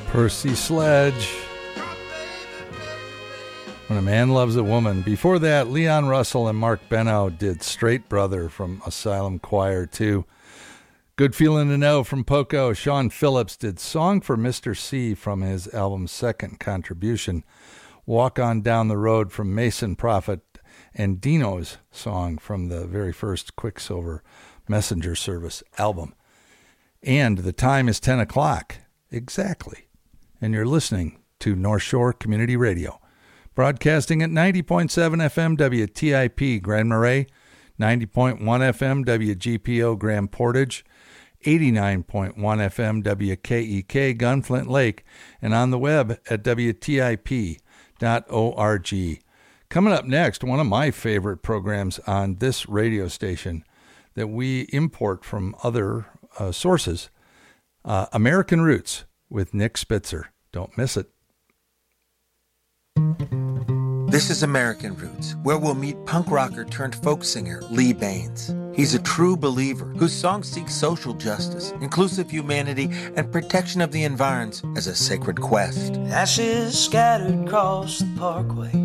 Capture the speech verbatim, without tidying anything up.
Percy Sledge. When a Man Loves a Woman. Before that, Leon Russell and Mark Beno did Straight Brother from Asylum Choir two. Good Feeling to Know from Poco. Sean Phillips did Song for Mister C from his album's second contribution. Walk On Down the Road from Mason Prophet, and Dino's song from the very first Quicksilver Messenger Service album. And the time is ten o'clock. Exactly. And you're listening to North Shore Community Radio, broadcasting at ninety point seven F M W T I P Grand Marais, ninety point one F M W G P O Grand Portage, eighty-nine point one F M W K E K Gunflint Lake, and on the web at W T I P dot org. Coming up next, one of my favorite programs on this radio station that we import from other uh, sources, uh, American Roots with Nick Spitzer. Don't miss it. This is American Roots, where we'll meet punk rocker turned folk singer Lee Baines. He's a true believer whose songs seek social justice, inclusive humanity, and protection of the environs as a sacred quest. Ashes scattered across the parkway,